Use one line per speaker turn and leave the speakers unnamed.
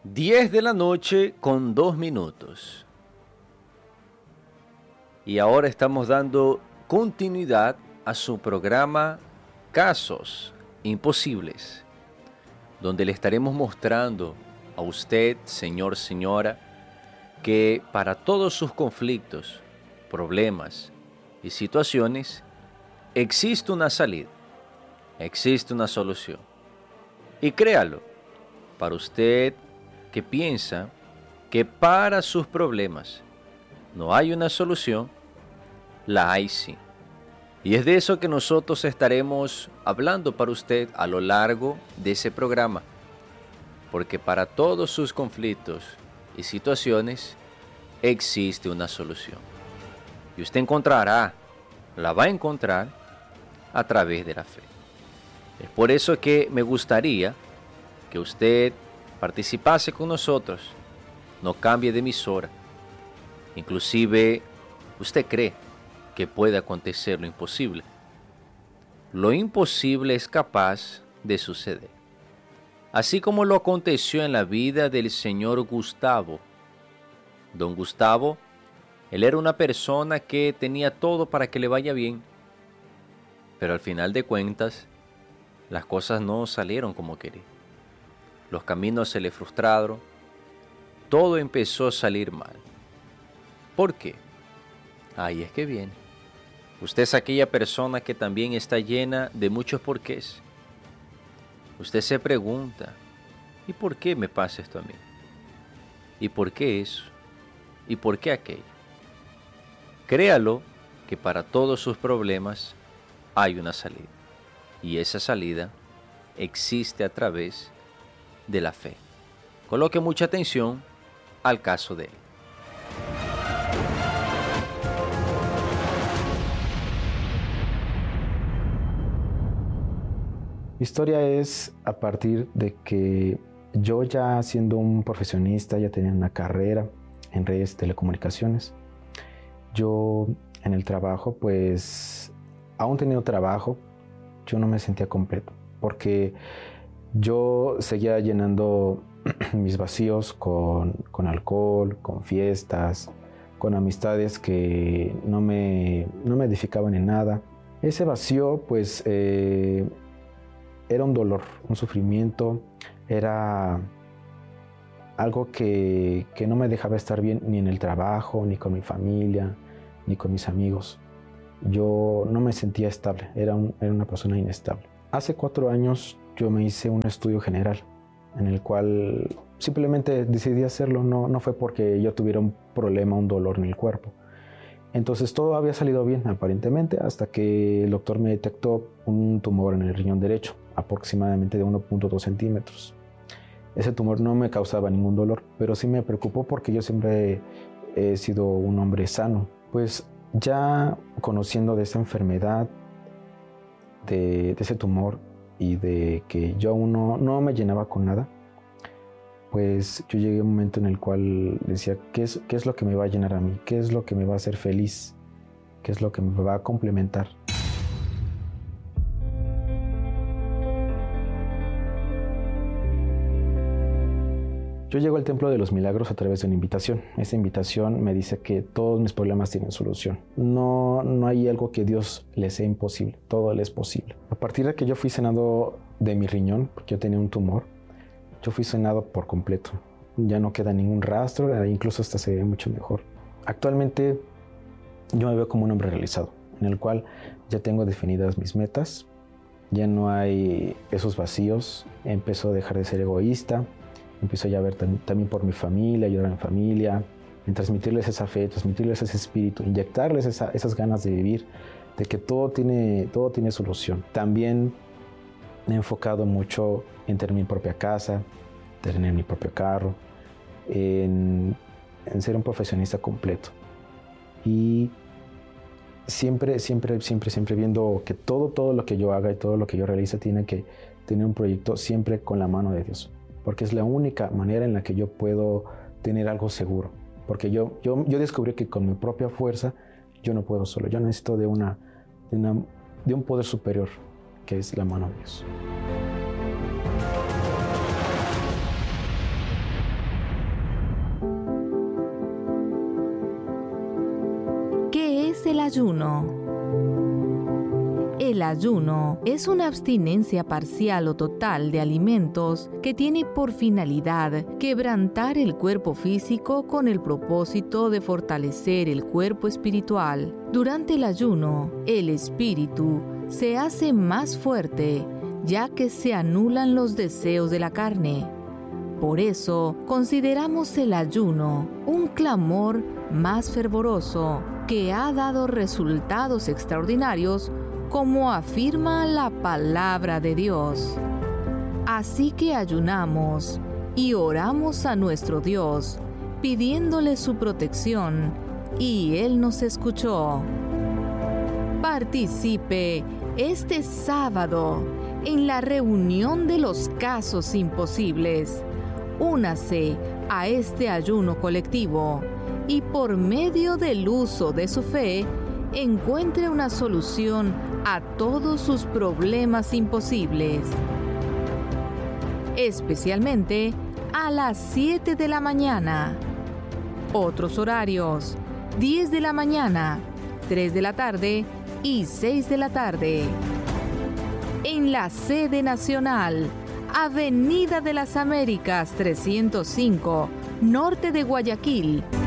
10 de la noche con 2 minutos. Y ahora estamos dando continuidad a su programa Casos Imposibles, donde le estaremos mostrando a usted, señor, señora, que para todos sus conflictos, problemas y situaciones existe una salida, existe una solución. Y créalo, para usted que piensa que para sus problemas no hay una solución, la hay sí. Y es de eso que nosotros estaremos hablando para usted a lo largo de ese programa. Porque para todos sus conflictos y situaciones existe una solución. Y usted la va a encontrar a través de la fe. Es por eso que me gustaría que usted participase con nosotros, no cambie de emisora. Inclusive, usted cree que puede acontecer lo imposible. Lo imposible es capaz de suceder. Así como lo aconteció en la vida del señor Gustavo. Don Gustavo, él era una persona que tenía todo para que le vaya bien. Pero al final de cuentas, las cosas no salieron como quería. Los caminos se le frustraron. Todo empezó a salir mal. ¿Por qué? Ahí es que viene. Usted es aquella persona que también está llena de muchos porqués. Usted se pregunta, ¿y por qué me pasa esto a mí? ¿Y por qué eso? ¿Y por qué aquello? Créalo que para todos sus problemas hay una salida. Y esa salida existe a través de la fe. Coloque mucha atención al caso de él.
Mi historia es a partir de que yo, ya siendo un profesionista, ya tenía una carrera en redes de telecomunicaciones. Yo en el trabajo, pues aún teniendo trabajo, yo no me sentía completo porque yo seguía llenando mis vacíos con alcohol, con fiestas, con amistades que no me edificaban en nada. Ese vacío, pues, era un dolor, un sufrimiento, era algo que no me dejaba estar bien ni en el trabajo, ni con mi familia, ni con mis amigos. Yo no me sentía estable, era una persona inestable. Hace 4 años yo me hice un estudio general en el cual simplemente decidí hacerlo, no fue porque yo tuviera un problema, un dolor en el cuerpo. Entonces todo había salido bien aparentemente hasta que el doctor me detectó un tumor en el riñón derecho, aproximadamente de 1.2 centímetros. Ese tumor no me causaba ningún dolor, pero sí me preocupó porque yo siempre he sido un hombre sano. Pues ya conociendo de esta enfermedad, de ese tumor y de que yo aún no me llenaba con nada, pues yo llegué a un momento en el cual decía, ¿qué es lo que me va a llenar a mí? ¿Qué es lo que me va a hacer feliz? ¿Qué es lo que me va a complementar? Yo llego al Templo de los Milagros a través de una invitación. Esa invitación me dice que todos mis problemas tienen solución. No hay algo que Dios le sea imposible, todo le es posible. A partir de que yo fui sanado de mi riñón, porque yo tenía un tumor, yo fui sanado por completo. Ya no queda ningún rastro, incluso hasta se ve mucho mejor. Actualmente yo me veo como un hombre realizado, en el cual ya tengo definidas mis metas, ya no hay esos vacíos, empiezo a dejar de ser egoísta, empiezo ya a ver también por mi familia, ayudar a mi familia, en transmitirles esa fe, transmitirles ese espíritu, inyectarles esas ganas de vivir, de que todo tiene solución. También me he enfocado mucho en tener mi propia casa, tener mi propio carro, en ser un profesionista completo. Y siempre viendo que todo lo que yo haga y todo lo que yo realice tiene que tener un proyecto siempre con la mano de Dios. Porque es la única manera en la que yo puedo tener algo seguro. Porque yo descubrí que con mi propia fuerza yo no puedo solo. Yo necesito de un poder superior, que es la mano de Dios.
ayuno. El ayuno es una abstinencia parcial o total de alimentos que tiene por finalidad quebrantar el cuerpo físico con el propósito de fortalecer el cuerpo espiritual. Durante el ayuno, el espíritu se hace más fuerte, ya que se anulan los deseos de la carne. Por eso, consideramos el ayuno un clamor más fervoroso que ha dado resultados extraordinarios, como afirma la palabra de Dios. Así que ayunamos y oramos a nuestro Dios, pidiéndole su protección, y Él nos escuchó. Participe este sábado en la reunión de los casos imposibles. Únase a este ayuno colectivo y por medio del uso de su fe, encuentre una solución a todos sus problemas imposibles. Especialmente a las 7 de la mañana. Otros horarios: 10 de la mañana, 3 de la tarde y 6 de la tarde. En la sede nacional, Avenida de las Américas 305, norte de Guayaquil,